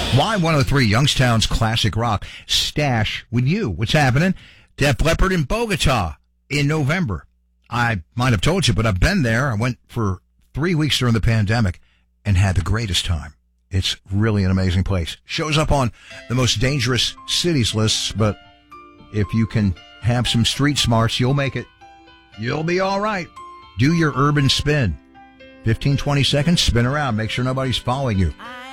Y103, Youngstown's classic rock. Stash with you. What's happening? Def Leppard in Bogota in November. I might have told you, but I've been there. I went for 3 weeks during the pandemic and had the greatest time. It's really an amazing place. Shows up on the most dangerous cities lists, but if you can have some street smarts, you'll make it. You'll be all right. Do your urban spin. 15, 20 seconds, spin around. Make sure nobody's following you.